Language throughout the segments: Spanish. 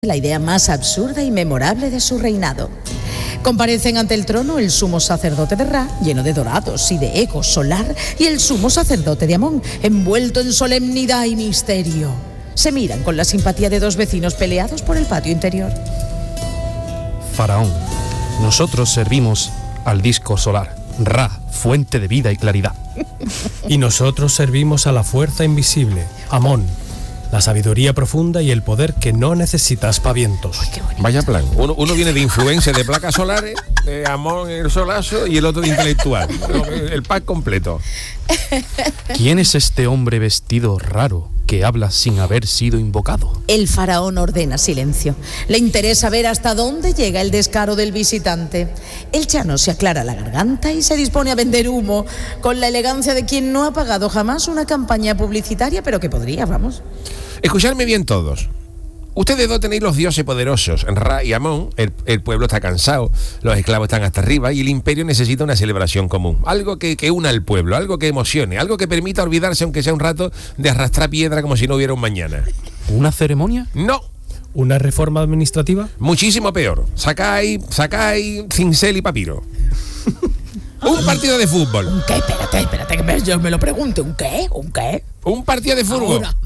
la idea más absurda y memorable de su reinado. Comparecen ante el trono el sumo sacerdote de Ra, lleno de dorados y de eco solar, y el sumo sacerdote de Amón, envuelto en solemnidad y misterio. Se miran con la simpatía de dos vecinos peleados por el patio interior. Faraón, nosotros servimos al disco solar, Ra, fuente de vida y claridad. Y nosotros servimos a la fuerza invisible, Amón, la sabiduría profunda y el poder que no necesita aspavientos. Vaya plan. Uno viene de influencia de placas solares, de Amón el solazo, y el otro de intelectual. El pack completo. ¿Quién es este hombre vestido raro que habla sin haber sido invocado? El faraón ordena silencio. Le interesa ver hasta dónde llega el descaro del visitante. El chano se aclara la garganta y se dispone a vender humo, con la elegancia de quien no ha pagado jamás una campaña publicitaria, pero que podría, vamos. Escuchadme bien todos. Ustedes dos tenéis los dioses poderosos, Ra y Amón. El pueblo está cansado, los esclavos están hasta arriba y el imperio necesita una celebración común. Algo que una al pueblo, algo que emocione, algo que permita olvidarse, aunque sea un rato, de arrastrar piedra como si no hubiera un mañana. ¿Una ceremonia? No. ¿Una reforma administrativa? Muchísimo peor. Sacáis cincel y papiro. Un partido de fútbol. ¿Un qué? Espérate, que yo me lo pregunto. ¿Un qué? Un partido de fútbol. Ahora.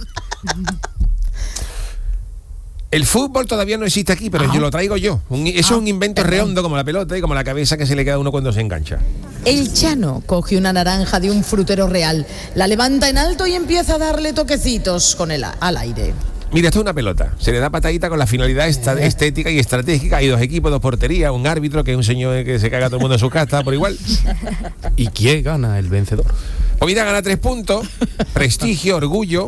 El fútbol todavía no existe aquí, pero yo lo traigo yo. Eso es un invento redondo como la pelota y como la cabeza que se le queda a uno cuando se engancha. El chano coge una naranja de un frutero real, la levanta en alto y empieza a darle toquecitos con al aire. Mira, esto es una pelota. Se le da patadita con la finalidad estética y estratégica. Hay dos equipos, dos porterías, un árbitro que es un señor que se caga todo el mundo en su casa por igual. ¿Y quién gana el vencedor? Pues mira, gana 3 puntos, prestigio, orgullo,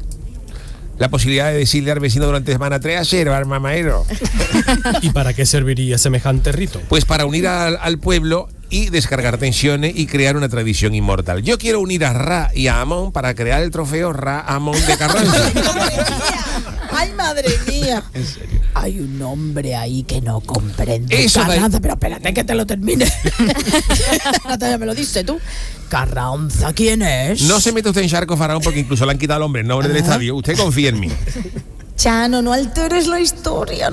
la posibilidad de decirle al vecino durante semana 3-0 al mamadero. ¿Y para qué serviría semejante rito? Pues para unir al pueblo y descargar tensiones y crear una tradición inmortal. Yo quiero unir a Ra y a Amón para crear el trofeo Ra-Amón de Carranza. ¡Ay, madre mía! ¿En serio? Hay un hombre ahí que no comprende Eso Carranza, pero espérate que te lo termine. Ya me lo dices tú. Carranza, ¿quién es? No se mete usted en charco, Faraón, porque incluso le han quitado el hombre, el nombre del estadio. Usted confía en mí. Chano, no alteres la historia.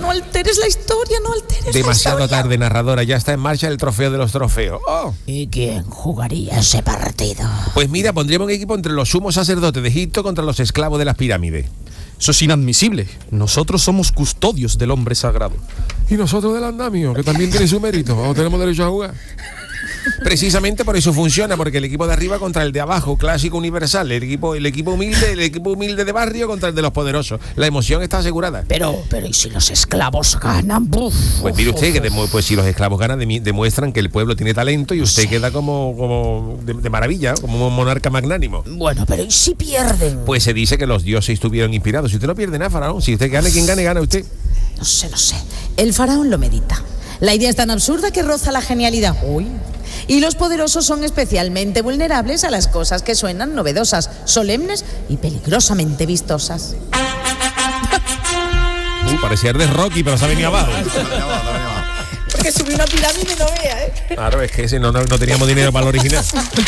Demasiado tarde, narradora. Ya está en marcha el trofeo de los trofeos. ¡Oh! ¿Y quién jugaría ese partido? Pues mira, pondríamos un equipo entre los sumos sacerdotes de Egipto contra los esclavos de las pirámides. Eso es inadmisible. Nosotros somos custodios del hombre sagrado. Y nosotros del andamio, que también tiene su mérito. ¿O tenemos derecho a jugar? Precisamente por eso funciona, porque el equipo de arriba contra el de abajo, clásico universal, el equipo humilde de barrio contra el de los poderosos. La emoción está asegurada. Pero ¿y si los esclavos ganan? Pues mire usted que pues si los esclavos ganan demuestran que el pueblo tiene talento y usted queda como de maravilla, como un monarca magnánimo. Bueno, pero ¿y si pierden? Pues se dice que los dioses estuvieron inspirados. Si usted no pierde nada, Faraón, si usted gane, quien gane, gana usted. No sé. El faraón lo medita. La idea es tan absurda que roza la genialidad. Uy. Y los poderosos son especialmente vulnerables a las cosas que suenan novedosas, solemnes y peligrosamente vistosas. Parecía de Rocky, pero se ha venido abajo. Porque subí una pirámide y no vea, ¿eh? Claro, es que no teníamos dinero para el original.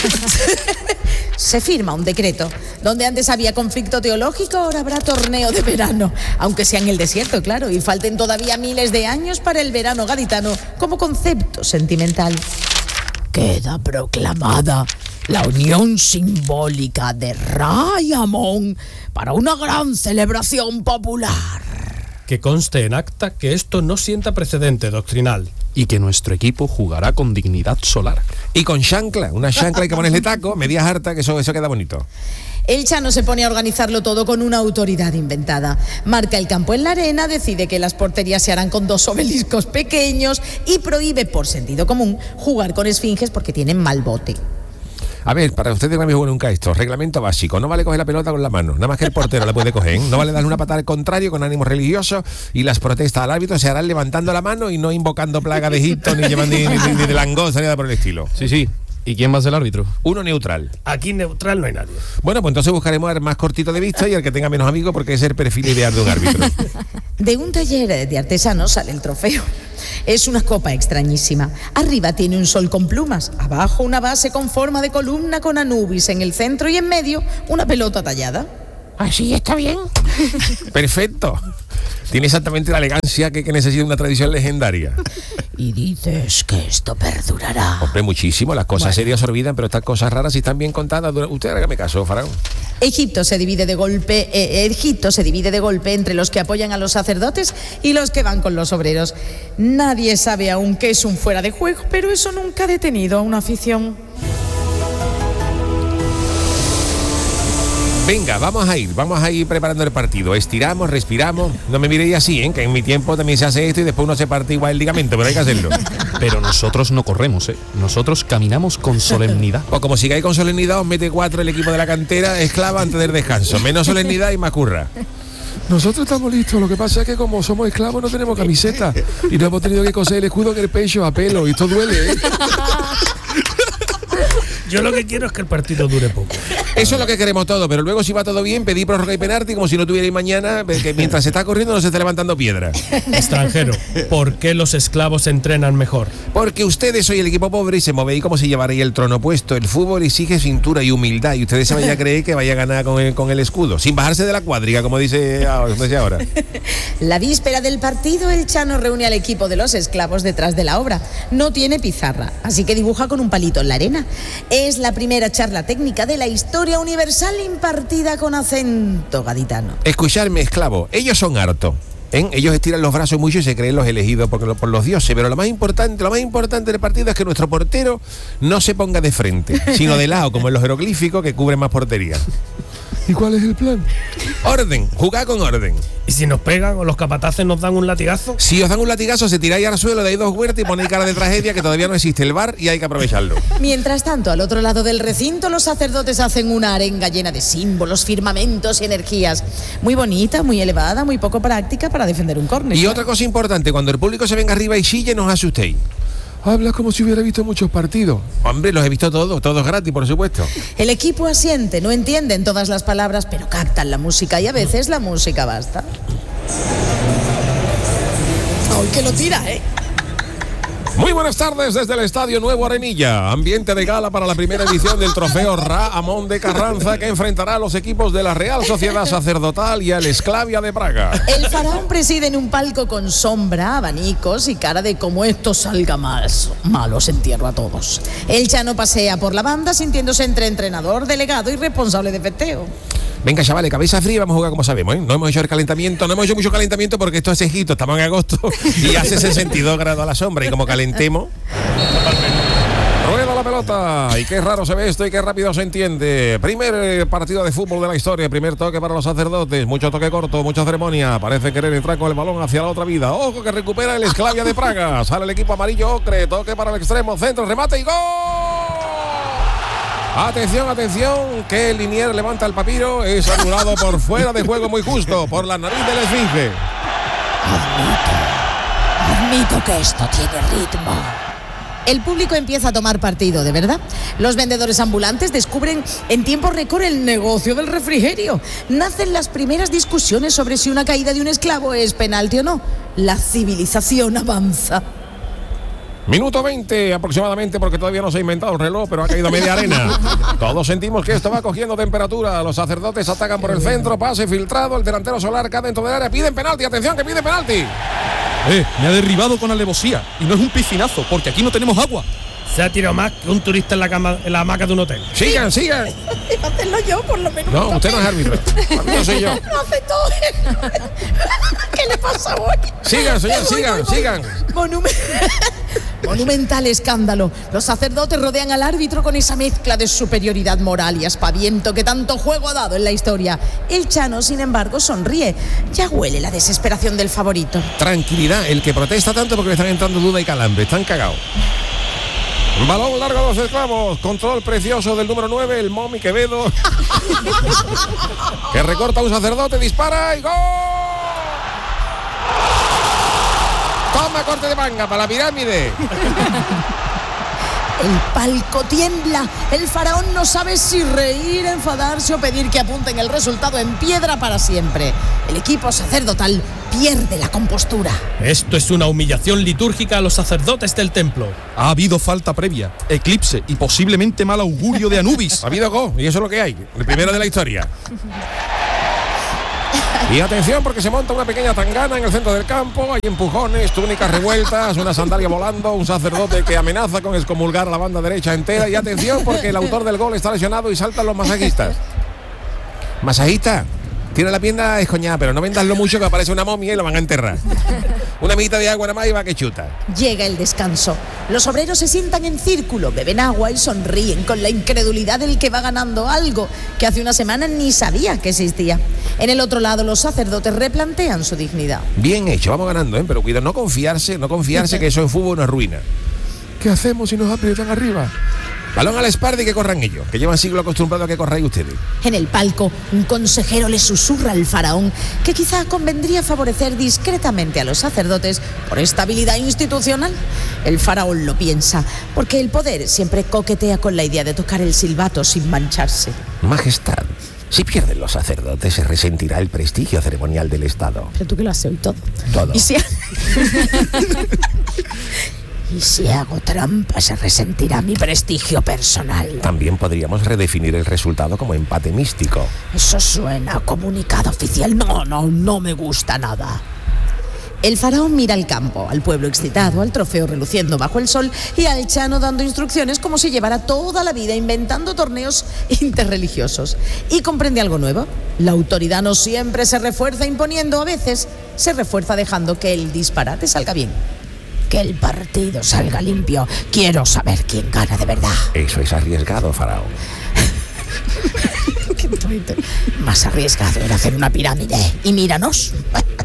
Se firma un decreto. Donde antes había conflicto teológico, ahora habrá torneo de verano. Aunque sea en el desierto, claro, y falten todavía miles de años para el verano gaditano como concepto sentimental. Queda proclamada la unión simbólica de Ra y Amón para una gran celebración popular. Que conste en acta que esto no sienta precedente doctrinal. Y que nuestro equipo jugará con dignidad solar. Y con chancla, una chancla hay que ponerle taco, medias hartas, que eso queda bonito. El chano se pone a organizarlo todo con una autoridad inventada. Marca el campo en la arena, decide que las porterías se harán con 2 obeliscos pequeños y prohíbe, por sentido común, jugar con esfinges porque tienen mal bote. A ver, para ustedes no me juego nunca esto. Reglamento básico. No vale coger la pelota con la mano. Nada más que el portero la puede coger, ¿eh? No vale darle una patada al contrario con ánimo religioso. Y las protestas al árbitro se harán levantando la mano y no invocando plaga de Egipto, ni llevando ni de langosta, ni nada por el estilo. Sí. ¿Y quién va a ser el árbitro? Uno neutral. Aquí neutral no hay nadie. Bueno, pues entonces buscaremos al más cortito de vista y al que tenga menos amigos, porque es el perfil ideal de un árbitro. De un taller de artesanos sale el trofeo. Es una copa extrañísima. Arriba tiene un sol con plumas, abajo una base con forma de columna con Anubis en el centro y en medio una pelota tallada. ¿Así está bien? Perfecto. Tiene exactamente la elegancia que necesita una tradición legendaria. Y dices que esto perdurará. Hombre, muchísimo. Las cosas serias olvidan, pero estas cosas raras, si están bien contadas, usted hágame caso, Faraón. Egipto se divide de golpe entre los que apoyan a los sacerdotes y los que van con los obreros. Nadie sabe aún qué es un fuera de juego, pero eso nunca ha detenido a una afición. Venga, vamos a ir preparando el partido. Estiramos, respiramos. No me miréis así, que en mi tiempo también se hace esto y después uno se parte igual el ligamento, pero hay que hacerlo. Pero nosotros no corremos, nosotros caminamos con solemnidad. Pues como sigáis con solemnidad, os mete 4 el equipo de la cantera esclava antes del descanso. Menos solemnidad y más curra. Nosotros estamos listos, lo que pasa es que como somos esclavos no tenemos camiseta y no hemos tenido que coser el escudo en el pecho a pelo y esto duele, Yo lo que quiero es que el partido dure poco. Eso es lo que queremos todos, pero luego si va todo bien, pedí prórroga y penalti como si no tuvierais mañana, que mientras se está corriendo no se esté levantando piedra. Extranjero, ¿por qué los esclavos entrenan mejor? Porque ustedes sois el equipo pobre y se movéis como si llevarais el trono puesto. El fútbol exige cintura y humildad y ustedes se vayan a creer que vaya a ganar con el escudo, sin bajarse de la cuadriga, como dice ahora. La víspera del partido, el Chano reúne al equipo de los esclavos detrás de la obra. No tiene pizarra, así que dibuja con un palito en la arena. Es la primera charla técnica de la historia universal impartida con acento gaditano. Escuchadme, esclavo, ellos son hartos. Ellos estiran los brazos mucho y se creen los elegidos por los dioses, pero lo más importante del partido es que nuestro portero no se ponga de frente, sino de lado, como en los jeroglíficos que cubren más portería. ¿Y cuál es el plan? Orden, jugad con orden. ¿Y si nos pegan o los capataces nos dan un latigazo? Si os dan un latigazo, se tiráis al suelo, dais 2 huertas y ponéis cara de tragedia, que todavía no existe el VAR y hay que aprovecharlo. Mientras tanto, al otro lado del recinto, los sacerdotes hacen una arenga llena de símbolos, firmamentos y energías. Muy bonita, muy elevada, muy poco práctica para defender un córner. Y otra cosa importante, cuando el público se venga arriba y chille, no os asustéis. Hablas como si hubiera visto muchos partidos. Hombre, los he visto todos gratis, por supuesto. El equipo asiente, no entienden todas las palabras, pero captan la música y a veces la música basta. ¡Ay, que lo tira, Muy buenas tardes desde el Estadio Nuevo Arenilla. Ambiente de gala para la primera edición del trofeo Ra Amón de Carranza, que enfrentará a los equipos de la Real Sociedad Sacerdotal y al Esclavia de Praga. El faraón preside en un palco con sombra, abanicos y cara de como esto salga mal. Malos entierro a todos. El Chano pasea por la banda sintiéndose entre entrenador, delegado y responsable de festeo. Venga, chavales, cabeza fría, vamos a jugar como sabemos, No hemos hecho mucho calentamiento porque esto es Egipto, estamos en agosto y hace 62 grados a la sombra y como calentemos... Rueda la pelota, y qué raro se ve esto y qué rápido se entiende. Primer partido de fútbol de la historia, primer toque para los sacerdotes, mucho toque corto, mucha ceremonia, parece querer entrar con el balón hacia la otra vida. Ojo que recupera el Esclavia de Praga, sale el equipo amarillo ocre, toque para el extremo, centro, remate y ¡gol! Atención, que el Linier levanta el papiro, es anulado por fuera de juego muy justo, por la nariz del esfinge. Admito que esto tiene ritmo. El público empieza a tomar partido, de verdad. Los vendedores ambulantes descubren en tiempo récord el negocio del refrigerio. Nacen las primeras discusiones sobre si una caída de un esclavo es penalti o no. La civilización avanza. Minuto 20 aproximadamente, porque todavía no se ha inventado el reloj, pero ha caído media arena. Todos sentimos que esto va cogiendo temperatura. Los sacerdotes atacan por el centro, pase filtrado, el delantero solar cae dentro del área, piden penalti, atención que pide penalti. Me ha derribado con alevosía y no es un piscinazo, porque aquí no tenemos agua. Se ha tirado más que un turista en la hamaca de un hotel. Sigan. Hacerlo yo, por lo menos. No, usted no es árbitro. Árbitro soy yo. No hace todo. ¿Qué le pasa hoy? Sigan, señor, sigan. Monumental escándalo. Los sacerdotes rodean al árbitro con esa mezcla de superioridad moral y aspaviento que tanto juego ha dado en la historia. El Chano, sin embargo, sonríe. Ya huele la desesperación del favorito. Tranquilidad, el que protesta tanto porque le están entrando duda y calambre. Están cagados. Balón largo a los esclavos, control precioso del número 9, el Momi Quevedo, que recorta a un sacerdote, dispara y ¡gol! Toma corte de manga para la pirámide. El palco tiembla. El faraón no sabe si reír, enfadarse o pedir que apunten el resultado en piedra para siempre. El equipo sacerdotal pierde la compostura. Esto es una humillación litúrgica a los sacerdotes del templo. Ha habido falta previa, eclipse y posiblemente mal augurio de Anubis. Ha habido gol y eso es lo que hay. El primero de la historia. Y atención, porque se monta una pequeña tangana en el centro del campo. Hay empujones, túnicas revueltas, una sandalia volando, un sacerdote que amenaza con excomulgar a la banda derecha entera. Y atención, porque el autor del gol está lesionado y saltan los masajistas. ¿Masajista? Tiene la pierna escoñada, pero no vendas mucho que aparece una momia y lo van a enterrar. Una mitad de agua nada más y va que chuta. Llega el descanso. Los obreros se sientan en círculo, beben agua y sonríen con la incredulidad del que va ganando algo que hace una semana ni sabía que existía. En el otro lado, los sacerdotes replantean su dignidad. Bien hecho, vamos ganando, pero cuidado, no confiarse que eso en fútbol nos arruina. ¿Qué hacemos si nos aprietan arriba? Balón a la espalda y que corran ellos, que llevan siglos acostumbrados a que corráis ustedes. En el palco, un consejero le susurra al faraón que quizá convendría favorecer discretamente a los sacerdotes por estabilidad institucional. El faraón lo piensa, porque el poder siempre coquetea con la idea de tocar el silbato sin mancharse. Majestad, si pierden los sacerdotes se resentirá el prestigio ceremonial del Estado. Pero tú que lo has oído todo. Todo. Y si hago trampa, se resentirá mi prestigio personal. También podríamos redefinir el resultado como empate místico. Eso suena a comunicado oficial. No me gusta nada. El faraón mira al campo, al pueblo excitado, al trofeo reluciendo bajo el sol y al Chano dando instrucciones como si llevara toda la vida inventando torneos interreligiosos. Y comprende algo nuevo. La autoridad no siempre se refuerza imponiendo, a veces se refuerza dejando que el disparate salga bien. Que el partido salga limpio. Quiero saber quién gana de verdad. Eso es arriesgado, faraón. Más arriesgado era hacer una pirámide. Y míranos.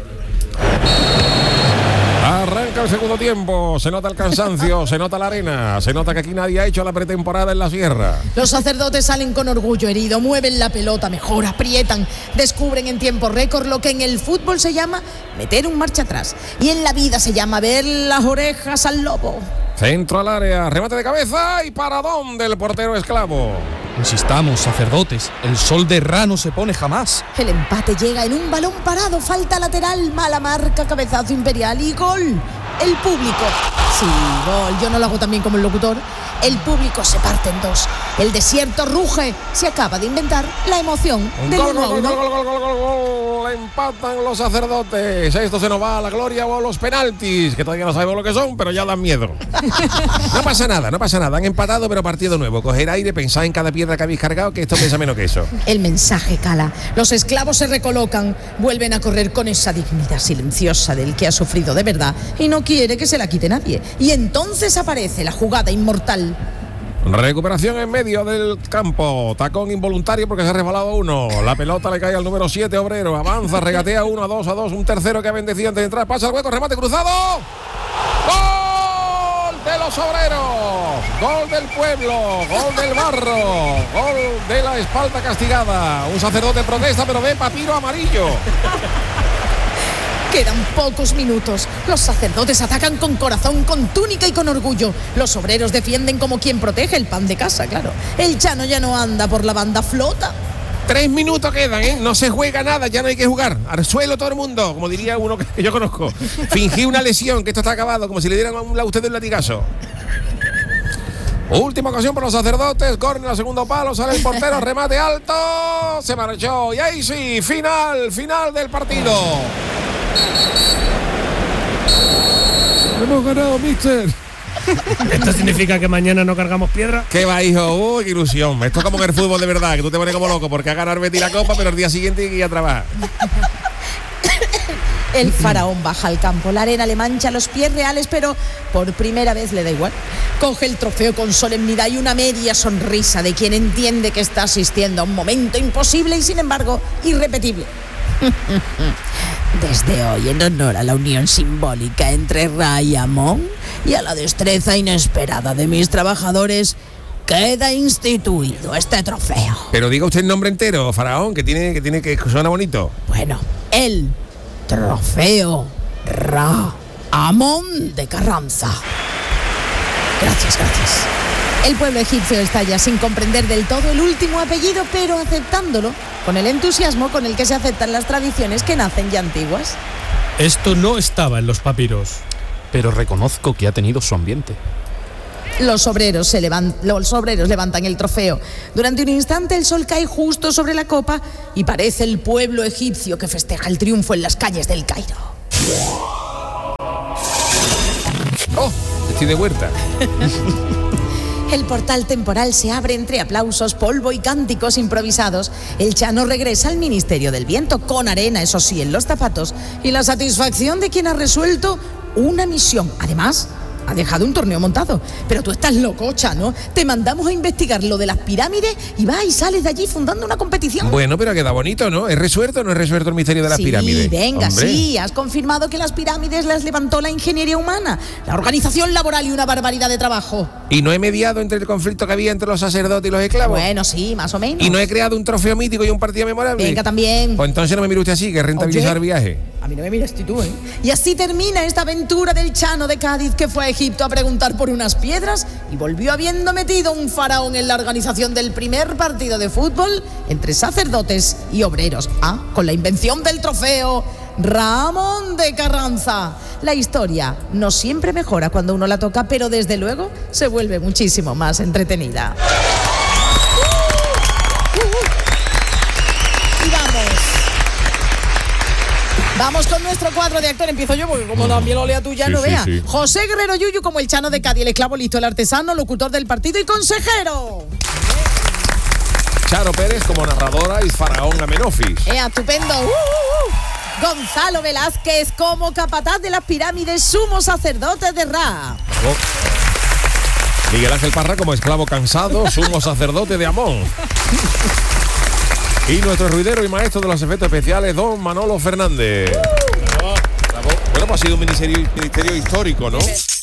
Arranca el segundo tiempo, se nota el cansancio, se nota la arena, se nota que aquí nadie ha hecho la pretemporada en la sierra. Los sacerdotes salen con orgullo herido, mueven la pelota mejor, aprietan, descubren en tiempo récord lo que en el fútbol se llama meter un marcha atrás y en la vida se llama ver las orejas al lobo. Centro al área, remate de cabeza y paradón del portero esclavo. Insistamos, sacerdotes, el sol de Ra no se pone jamás. El empate llega en un balón parado, falta lateral, mala marca, cabezazo imperial y gol. El público, sí, gol, yo no lo hago tan bien como el locutor. El público se parte en dos. El desierto ruge. Se acaba de inventar la emoción del 1-1. Gol. Empatan los sacerdotes. Esto se nos va a la gloria o a los penaltis, que todavía no sabemos lo que son, pero ya dan miedo. No pasa nada. Han empatado, pero partido nuevo. Coger aire, pensar en cada piedra que habéis cargado, que esto pesa menos que eso. El mensaje cala. Los esclavos se recolocan, vuelven a correr con esa dignidad silenciosa del que ha sufrido de verdad y no quiere que se la quite nadie. Y entonces aparece la jugada inmortal. Recuperación en medio del campo. Tacón involuntario porque se ha resbalado uno. La pelota le cae al número 7, Obrero. Avanza, regatea 1-2. Un tercero que ha bendecido antes de entrar. Pasa el hueco, remate cruzado. ¡Gol de los Obreros! Gol del pueblo. Gol del barro. Gol de la espalda castigada. Un sacerdote protesta, pero ve papiro amarillo. Quedan pocos minutos. Los sacerdotes atacan con corazón, con túnica y con orgullo. Los obreros defienden como quien protege el pan de casa, claro. El Chano ya no anda por la banda, flota. 3 minutos quedan, ¿eh? No se juega nada, ya no hay que jugar. Al suelo todo el mundo, como diría uno que yo conozco. Fingí una lesión, que esto está acabado, como si le dieran a usted un latigazo. Última ocasión por los sacerdotes, córner al segundo palo, sale el portero, remate alto, se marchó. Y ahí sí, final del partido. Hemos ganado, mister. ¿Esto significa que mañana no cargamos piedra? ¿Qué va, hijo? Uy, qué ilusión. Esto es como en el fútbol de verdad, que tú te pones como loco porque ha ganado Betis la copa, pero el día siguiente hay que ir a trabajar. El faraón baja al campo, la arena le mancha los pies reales, pero por primera vez le da igual. Coge el trofeo con solemnidad y una media sonrisa de quien entiende que está asistiendo a un momento imposible y sin embargo irrepetible. Desde hoy, en honor a la unión simbólica entre Ra y Amón y a la destreza inesperada de mis trabajadores, queda instituido este trofeo. Pero diga usted el nombre entero, faraón, que tiene que suena bonito. Bueno, el trofeo Ra Amón de Carranza. Gracias. El pueblo egipcio está ya sin comprender del todo el último apellido, pero aceptándolo con el entusiasmo con el que se aceptan las tradiciones que nacen ya antiguas. Esto no estaba en los papiros. Pero reconozco que ha tenido su ambiente. Los obreros levantan el trofeo. Durante un instante el sol cae justo sobre la copa y parece el pueblo egipcio que festeja el triunfo en las calles del Cairo. ¡Oh! Estoy de vuelta. El portal temporal se abre entre aplausos, polvo y cánticos improvisados. El Chano regresa al Ministerio del Viento, con arena, eso sí, en los zapatos, y la satisfacción de quien ha resuelto una misión. Además, ha dejado un torneo montado. Pero tú estás loco, Chano. Te mandamos a investigar lo de las pirámides y vas y sales de allí fundando una competición. Bueno, pero queda bonito, ¿no? ¿Es resuelto o no es resuelto el misterio de las pirámides? Sí, venga, Hombre. sí. Has confirmado que las pirámides las levantó la ingeniería humana, la organización laboral y una barbaridad de trabajo. ¿Y no he mediado entre el conflicto que había entre los sacerdotes y los esclavos? Bueno, sí, más o menos. ¿Y no he creado un trofeo mítico y un partido memorable? Venga, también. Pues entonces no me mire usted así, que rentabilizar el viaje. A mí no me miras tú, ¿eh? Y así termina esta aventura del Chano de Cádiz, que fue a Egipto a preguntar por unas piedras y volvió habiendo metido un faraón en la organización del primer partido de fútbol entre sacerdotes y obreros. Con la invención del trofeo Ramón de Carranza. La historia no siempre mejora cuando uno la toca, pero desde luego se vuelve muchísimo más entretenida. Y vamos con nuestro cuadro de actor. Empiezo yo, porque como también lo lea tú ya, Sí, no sí, vea. sí. José Guerrero Yuyu como el Chano de Cádiz, el esclavo listo, el artesano, locutor del partido y consejero. Charo Pérez como narradora y Faraón Amenofis. Estupendo. Gonzalo Velázquez como capataz de las pirámides, sumo sacerdote de Ra. Miguel Ángel Parra como esclavo cansado, sumo sacerdote de Amón. Y nuestro ruidero y maestro de los efectos especiales, don Manolo Fernández. Bravo. Bueno, pues ha sido un ministerio histórico, ¿no?